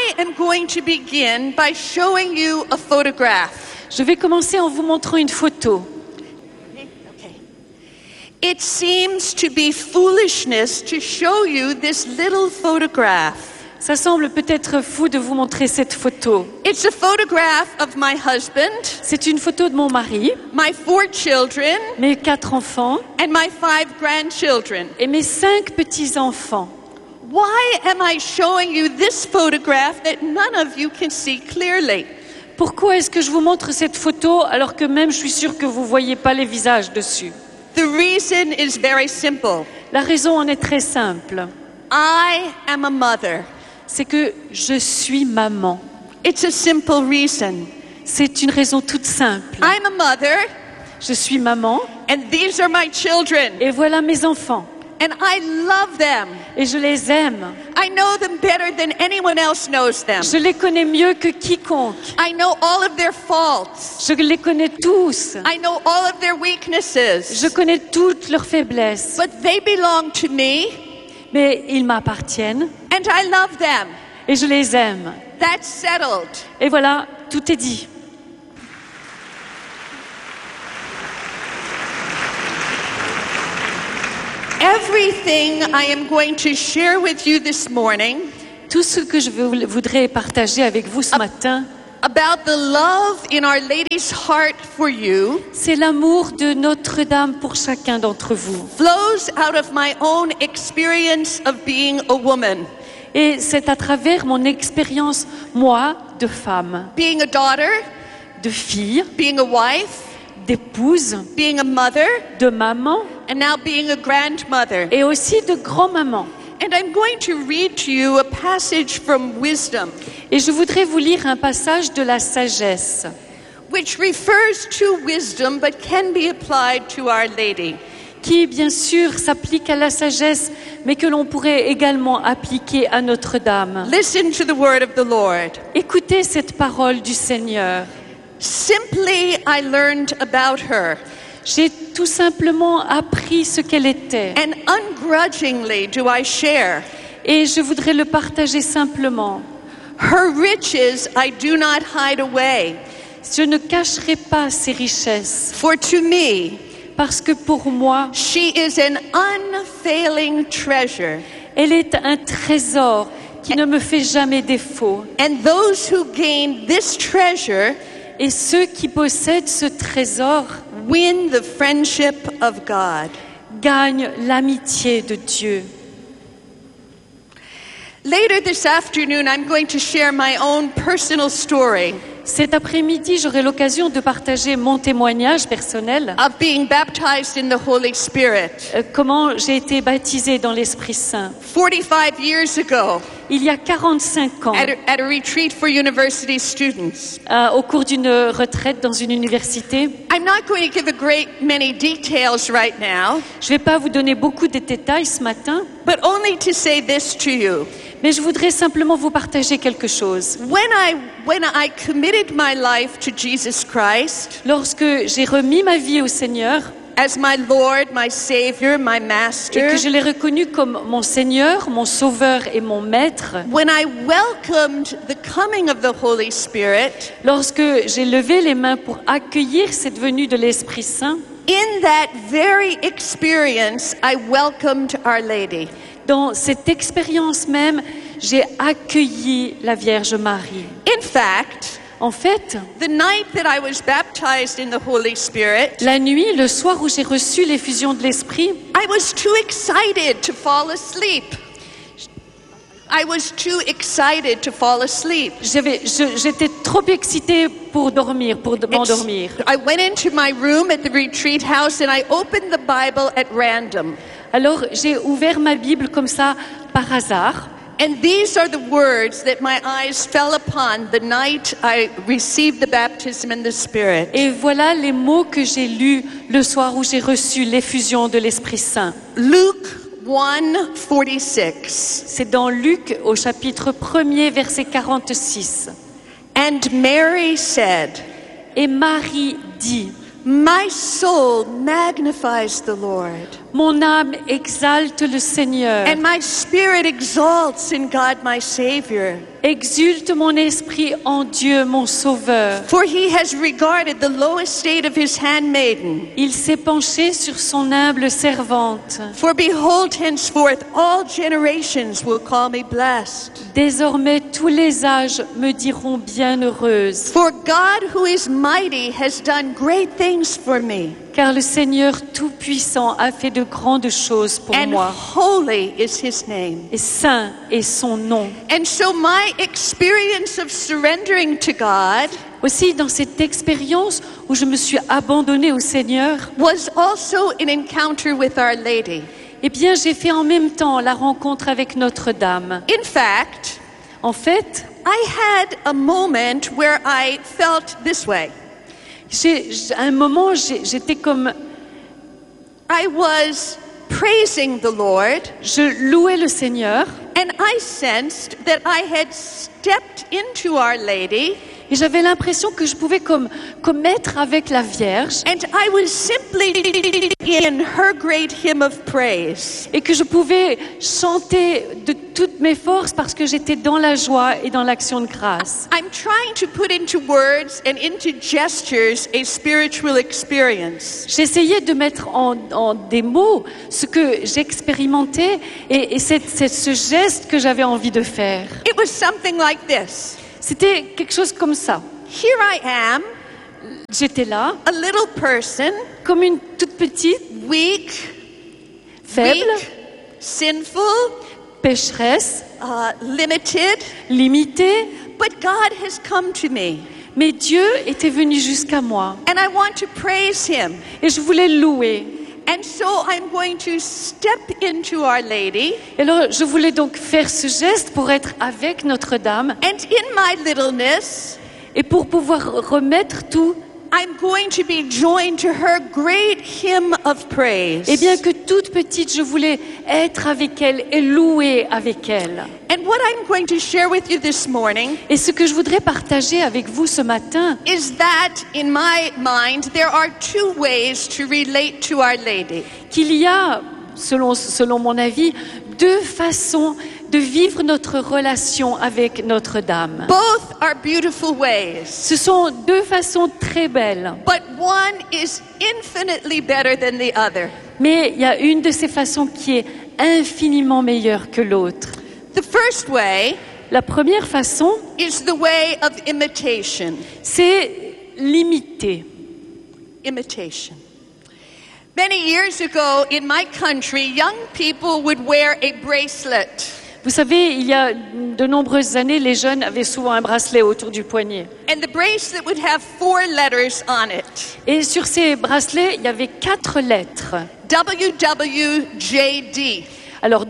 I am going to begin by showing you a photograph. Je vais commencer en vous montrant une photo. Okay. It seems to be foolishness to show you this little photograph. Ça semble peut-être fou de vous montrer cette photo. It's a photograph of my husband, C'est une photo de mon mari, my 4 children, mes 4 enfants and my 5 grandchildren. et mes 5 petits-enfants. Why am I showing you this photograph that none of you can see clearly? Pourquoi est-ce que je vous montre cette photo alors que même je suis sûre que vous ne voyez pas les visages dessus? The reason is very simple. La raison en est très simple. I am a mother. C'est que je suis maman. It's a simple reason. C'est une raison toute simple. I'm a mother, Je suis maman and these are my children, et voilà mes enfants. and I love them. Et je les aime. I know them better than anyone else knows them. Je les connais mieux que quiconque. I know all of their faults. Je les connais tous. I know all of their weaknesses. Je connais toutes leurs faiblesses. But they belong to me, Mais ils m'appartiennent and I love them. et je les aime. That's settled. Et voilà, tout est dit. Everything I am going to share with you this morning Tout ce que je voudrais partager avec vous ce matin, about the love in Our Lady's heart for you c'est l'amour de Notre-Dame pour chacun d'entre vous. flows out of my own experience of being a woman, Et c'est à travers mon expérience, moi, de femme, being a daughter, de fille, being a wife, d'épouse, being a mother, de maman and now being a grandmother. et aussi de grand-maman. And I'm going to read to you a passage from Wisdom, Et je voudrais vous lire un passage de la sagesse, which refers to wisdom but can be applied to Our Lady. qui bien sûr s'applique à la sagesse, mais que l'on pourrait également appliquer à Notre-Dame. Listen to the word of the Lord. Écoutez cette parole du Seigneur. Simply, I learned about her, J'ai tout simplement appris ce qu'elle était. and ungrudgingly do I share. Et je voudrais le partager simplement. Her riches I do not hide away, Je ne cacherai pas ses richesses, for to me parce que pour moi, she is an unfailing treasure, elle est un trésor qui ne me fait jamais défaut. and those who gain this treasure Et ceux qui possèdent ce trésor win the friendship of God. gagnent l'amitié de Dieu. Later this afternoon, I'm going to share my own personal story Cet après-midi, j'aurai l'occasion de partager mon témoignage personnel, of being baptized in the Holy Spirit. comment j'ai été baptisée dans l'Esprit Saint. 45 years ago, Il y a 45 ans, at a retreat for university students. au cours d'une retraite dans une université. I'm not going to give a great many details right now, Je ne vais pas vous donner beaucoup de détails ce matin, but only to say this to you. mais je voudrais simplement vous partager quelque chose. When I committed my life to Jesus Christ Lorsque j'ai remis ma vie au Seigneur as my Lord, my Savior, my et Master, que je l'ai reconnu comme mon Seigneur, mon Sauveur et mon Maître, when I welcomed the coming of the Holy Spirit, lorsque j'ai levé les mains pour accueillir cette venue de l'Esprit Saint, in that very experience, I welcomed Our Lady. dans cette expérience même, j'ai accueilli la Vierge Marie. In fact, En fait, the night that I was baptized in the Holy Spirit, la nuit, le soir où j'ai reçu l'effusion de l'Esprit, I was too excited to fall asleep. I was too excited to fall asleep. j'étais trop excitée pour dormir, pour m'endormir. I went into my room at the retreat house and I opened the Bible at random. Alors j'ai ouvert ma Bible comme ça, par hasard. And these are the words that my eyes fell upon the night I received the baptism in the Spirit. Et voilà les mots que j'ai lus le soir où j'ai reçu l'effusion de l'Esprit Saint. Luke 1:46. C'est dans Luc au chapitre 1er, verset 46. And Mary said, Et Marie dit, My soul magnifies the Lord. Mon âme exalte le Seigneur. and my spirit exalts in God my Savior. Exulte mon esprit en Dieu, mon Sauveur. For he has regarded the low estate of his handmaiden. Il s'est penché sur son humble servante. For behold, henceforth all generations will call me blessed. Désormais, tous les âges me diront bienheureuse, For God who is mighty has done great things for me, car le Seigneur Tout-Puissant a fait de grandes choses pour and moi. holy is his name. Et saint est son nom. And so my experience of surrendering to God Aussi, dans cette expérience où je me suis abandonnée au Seigneur, was also an encounter with Our Lady. eh bien, j'ai fait en même temps la rencontre avec Notre-Dame. In fact, En fait, I had a moment where I felt this way. à un moment, j'étais comme, I was praising the Lord, je louais le Seigneur, and I sensed that I had stepped into Our Lady, et j'avais l'impression que je pouvais comme être avec la Vierge, and I was simply in her great hymn of praise. et que je pouvais chanter de toutes mes forces parce que j'étais dans la joie et dans l'action de grâce. I'm trying to put into words and into gestures a spiritual experience. J'essayais de mettre en des mots ce que j'expérimentais et ce geste que j'avais envie de faire. It was something like this. C'était quelque chose comme ça. Here I am, J'étais là, a little person, comme une toute petite, weak, faible, sinful, pécheresse, limited, limitée, but God has come to me, mais Dieu était venu jusqu'à moi and I want to praise him. et je voulais le louer. And so I'm going to step into Our Lady, Et alors, je voulais donc faire ce geste pour être avec Notre-Dame and in my littleness, et pour pouvoir remettre tout, I'm going to be joined to her great hymn of praise. et bien que toute petite, je voulais être avec elle et louer avec elle. And what I'm going to share with you this morning Et ce que je voudrais partager avec vous ce matin, is that in my mind there are two ways to relate to Our Lady. qu'il y a, selon mon avis, deux façons de vivre notre relation avec Notre-Dame. Both are beautiful ways, Ce sont deux façons très belles, but one is infinitely better than the other. mais il y a une de ces façons qui est infiniment meilleure que l'autre. The first way La première façon, is the way of imitation. c'est l'imiter. Imitation. Many years ago in my country, young people would wear a bracelet. Vous savez, il y a de nombreuses années, les jeunes avaient souvent un bracelet autour du poignet. And the bracelet would have 4 letters on it. Et sur ces bracelets, il y avait 4 lettres. WWJD. Alors,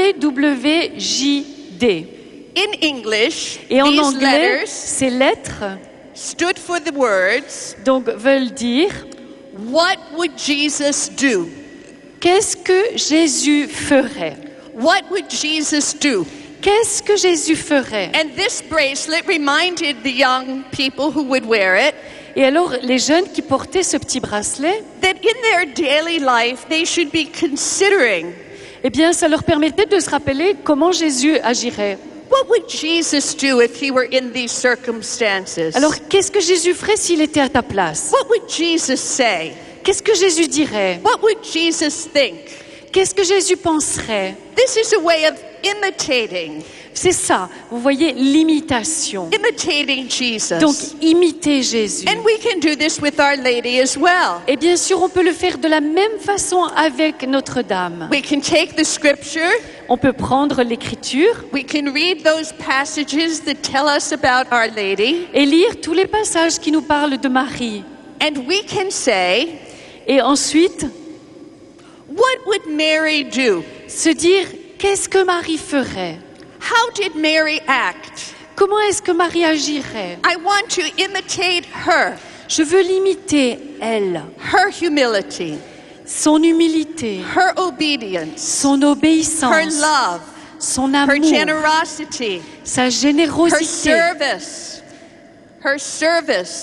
WWJD. In English, Et en these anglais, letters ces lettres stood for the words, donc veulent dire what would Jesus do? qu'est-ce que Jésus ferait? What would Jesus do? Qu'est-ce que Jésus ferait? And this bracelet reminded the young people who would wear it Et alors, les jeunes qui portaient ce petit bracelet, that in their daily life they should be considering, eh bien, ça leur permettait de se rappeler comment Jésus agirait. what would Jesus do if he were in these circumstances? Alors, qu'est-ce que Jésus ferait s'il était à ta place? What would Jesus say? Qu'est-ce que Jésus dirait? What would Jesus think? Qu'est-ce que Jésus penserait? This is a way of imitating C'est ça, vous voyez, l'imitation. imitating Jesus. Donc, imiter Jésus. And we can do this with Our Lady as well. Et bien sûr, on peut le faire de la même façon avec Notre-Dame. We can take the scripture, On peut prendre l'Écriture we can read those passages that tell us about Our Lady, et lire tous les passages qui nous parlent de Marie. and we can say, Et ensuite, what would Mary do? se dire, qu'est-ce que Marie ferait? How did Mary act? Comment est-ce que Marie agirait? I want to imitate her, Je veux l'imiter, elle, her humility, son humilité, her obedience, son her obéissance, love, son her amour, generosity, sa her générosité, service,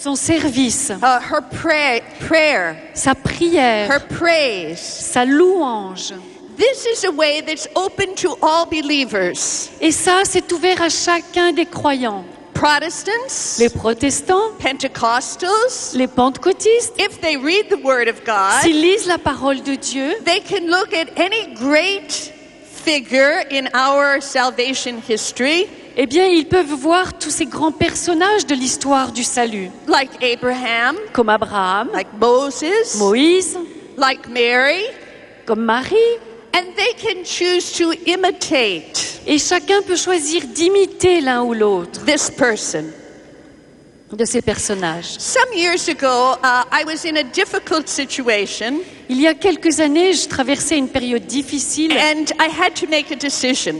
son service, her prayer, sa prière, her praise. sa louange. This is a way that's open to all believers. Et ça, c'est ouvert à chacun des croyants. Protestants, Les protestants, Pentecostals, les pentecôtistes, if they read the Word of God, s'ils lisent la parole de Dieu, they can look at any great figure in our salvation history, eh bien, ils peuvent voir tous ces grands personnages de l'histoire du salut, like Abraham, comme Abraham, like Moses, Moïse, like Mary, comme Marie. and they can choose to imitate Et chacun peut choisir d'imiter l'un ou l'autre this person. de ces personnages. Some years ago, I was in a difficult situation, Il y a quelques années, je traversais une période difficile and I had to make a decision.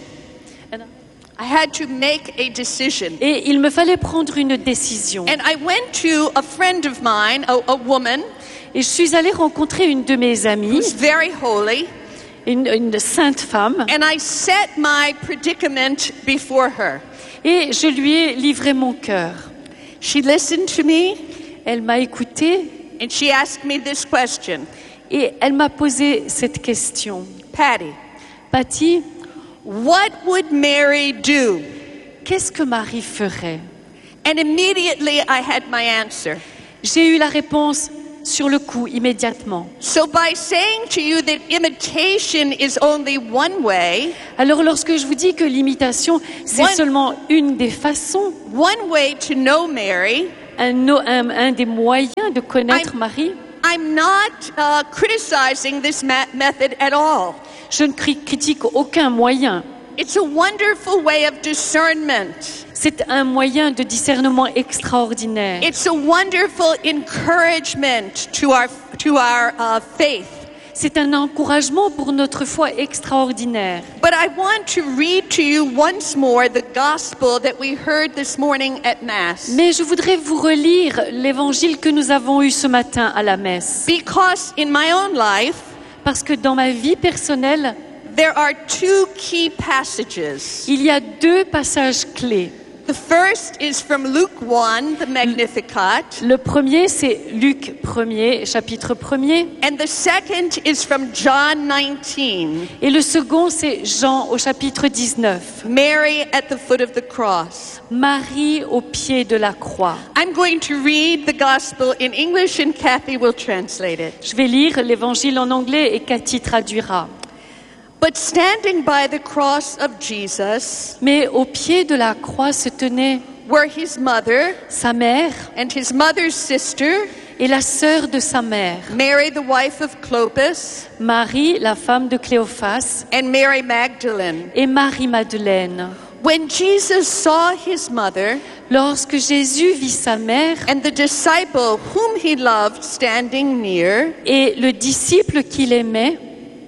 I had to make a decision. et il me fallait prendre une décision. And I went to a friend of mine, a woman Et je suis allée rencontrer une de mes amies, who's very holy, une sainte femme, and I set my predicament before her. et je lui ai livré mon cœur. She listened to me, Elle m'a écoutée and she asked me this question. et elle m'a posé cette question. Patty, Patty, what would Mary do? qu'est-ce que Marie ferait? And immediately I had my answer. J'ai eu la réponse sur le coup, immédiatement. So by saying to you that imitation is only one way, Alors lorsque je vous dis que l'imitation, c'est One- seulement une des façons, one way to know Mary, un des moyens de connaître Marie, I'm not criticizing this method at all. je ne critique aucun moyen. It's a wonderful way of discernment. C'est un moyen de discernement extraordinaire. It's a wonderful encouragement to our faith. C'est un encouragement pour notre foi extraordinaire. But I want to read to you once more the gospel that we heard this morning at Mass. Mais je voudrais vous relire l'évangile que nous avons eu ce matin à la messe. Because in my own life, Parce que dans ma vie personnelle, there are two key passages. il y a deux passages clés. The first is from Luke 1, the Magnificat, Le premier, c'est Luc 1er, chapitre 1er. and the second is from John 19, Et le second, c'est Jean au chapitre 19. Mary at the foot of the cross. Marie au pied de la croix. I'm going to read the gospel in English and Kathy will translate it. Je vais lire l'évangile en anglais et Cathy traduira. But standing by the cross of Jesus Mais au pied de la croix se tenait were his mother sa mère and his mother's sister, et la sœur de sa mère, Mary the wife of Clopas, Marie, la femme de Cléophas, and Mary Magdalene. et Marie-Madeleine. When Jesus saw his mother Lorsque Jésus vit sa mère and the disciple whom he loved standing near, et le disciple qu'il aimait,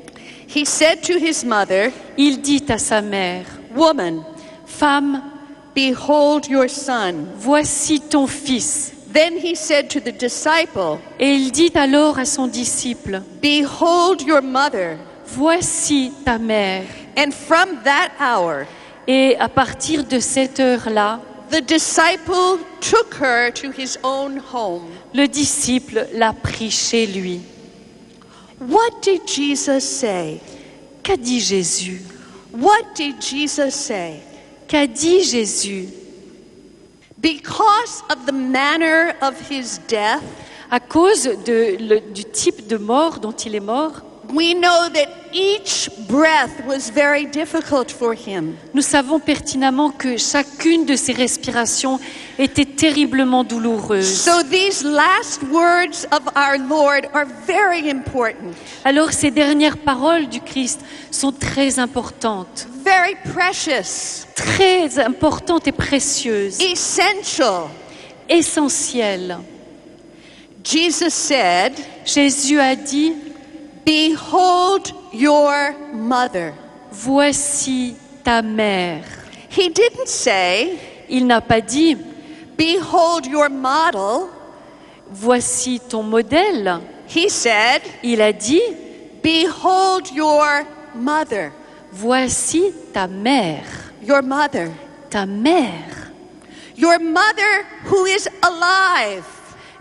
he said to his mother, il dit à sa mère, "Woman, Femme, behold your son." voici ton fils. Then he said to the disciple, Et il dit alors à son disciple, "Behold your mother." voici ta mère. And from that hour, Et à partir de cette heure-là, the disciple took her to his own home. le disciple l'a pris chez lui. What did Jesus say? Qu'a dit Jésus? What did Jesus say? Qu'a dit Jésus? Because of the manner of his death, À cause du type de mort dont il est mort, we know that each breath was very difficult for him. nous savons pertinemment que chacune de ses respirations était terriblement douloureuse. So these last words of our Lord are very important, Alors ces dernières paroles du Christ sont très importantes, very precious, très importantes et précieuses, essential. essentielles. Jesus said, Jésus a dit, "Behold your mother." voici ta mère. He didn't say, Il n'a pas dit, "Behold your model." voici ton modèle. He said, Il a dit, "Behold your mother." voici ta mère. Your mother. Ta mère. Your mother who is alive.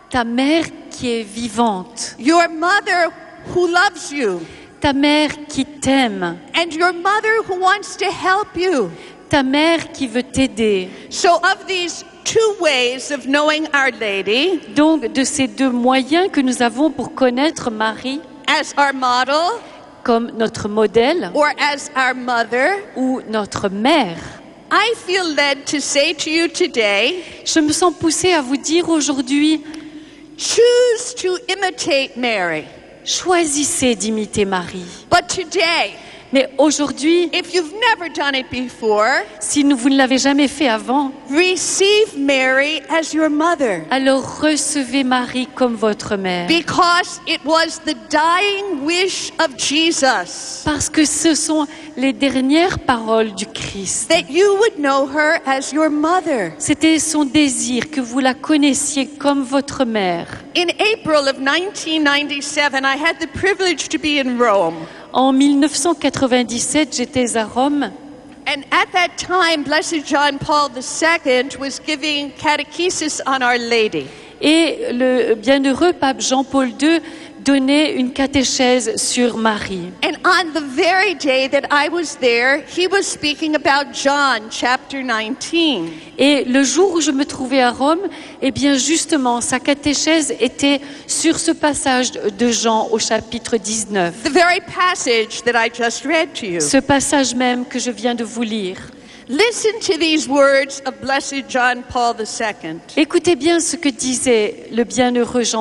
ta mère qui est vivante, your mother who loves you, ta mère qui t'aime, and your mother who wants to help you. ta mère qui veut t'aider. So of these two ways of knowing Our Lady, Donc, de ces deux moyens que nous avons pour connaître Marie as our model comme notre modèle or as our mother, ou notre mère, I feel led to say to you today, je me sens poussée à vous dire aujourd'hui, choose to imitate Mary. choisissez d'imiter Marie. But today, Mais aujourd'hui, if you've never done it before, si vous ne l'avez jamais fait avant, receive Mary as your mother. alors recevez Marie comme votre mère. Because it was the dying wish of Jesus Parce que ce sont les dernières paroles du Christ. that you would know her as your mother. C'était son désir que vous la connaissiez comme votre mère. In April of 1997, I had the privilege to be in Rome. En 1997, j'étais à Rome And at that time, Blessed John Paul II was giving catechesis on Our Lady. et le bienheureux pape Jean-Paul II donnait une catéchèse sur Marie. And on the very day that I was there, he was speaking about John chapter 19. Et le jour où je me trouvais à Rome, eh bien justement, sa catéchèse était sur ce passage de Jean au chapitre 19. The very passage that I just read to you. Ce passage même que je viens de vous lire. Listen to these words of Blessed John Paul II. Écoutez bien ce que disait le bienheureux Jean